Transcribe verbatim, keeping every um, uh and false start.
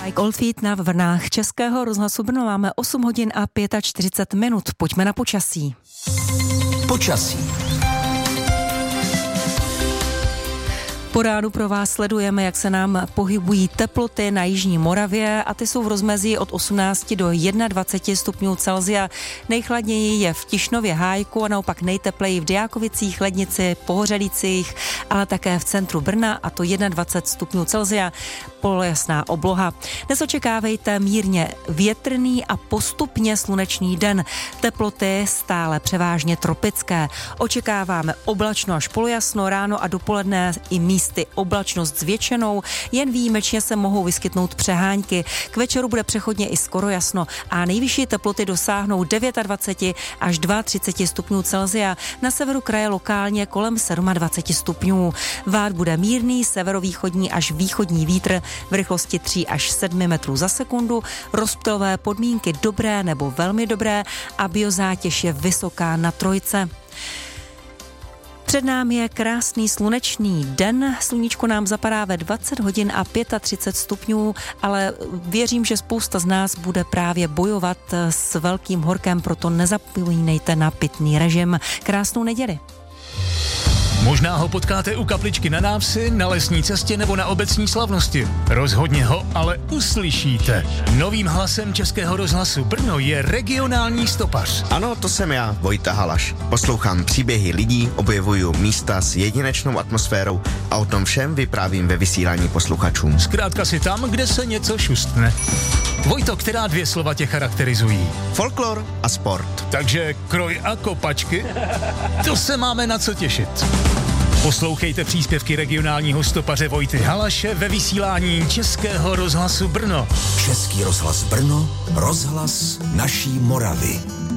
Mike Oldfield na vlnách Českého rozhlasu Brno. Máme osm hodin a čtyřicet pět minut. Pojďme na počasí. Počasí. Po ránu pro vás sledujeme, jak se nám pohybují teploty na jižní Moravě a ty jsou v rozmezí od osmnácti do dvaceti jedna stupňů Celsia. Nejchladněji je v Tišnově Hájku a naopak nejtepleji v Dyákovicích, Lednici, Pohořelicích, ale také v centru Brna a to dvacet jedna stupňů Celsia. Polojasná obloha. Dnes očekávejte mírně větrný a postupně slunečný den. Teploty stále převážně tropické. Očekáváme oblačno až polojasno, ráno a dopoledne i místy oblačnost s většinou, jen výjimečně se mohou vyskytnout přehánky. K večeru bude přechodně i skoro jasno a nejvyšší teploty dosáhnou dvacet devět až třicet dva stupňů Celsia. Na severu kraje lokálně kolem dvacet sedm stupňů. Vát bude mírný severovýchodní až východní vítr v rychlosti tři až sedm metrů za sekundu. Rozptylové podmínky dobré nebo velmi dobré a biozátěž je vysoká na trojce. Před námi je krásný slunečný den, sluníčko nám zapadá ve dvacet hodin a třicet pět stupňů, ale věřím, že spousta z nás bude právě bojovat s velkým horkem, proto nezapomínejte na pitný režim. Krásnou neděli. Možná ho potkáte u kapličky na návsi, na lesní cestě nebo na obecní slavnosti. Rozhodně ho ale uslyšíte. Novým hlasem Českého rozhlasu Brno je regionální stopař. Ano, to jsem já, Vojta Halaš. Poslouchám příběhy lidí, objevuju místa s jedinečnou atmosférou a o tom všem vyprávím ve vysílání posluchačům. Zkrátka si tam, kde se něco šustne. Vojto, která dvě slova tě charakterizují? Folklor a sport. Takže kroj a kopačky? To se máme na co těšit. Poslouchejte příspěvky regionálního stopaře Vojty Halaše ve vysílání Českého rozhlasu Brno. Český rozhlas Brno, rozhlas naší Moravy.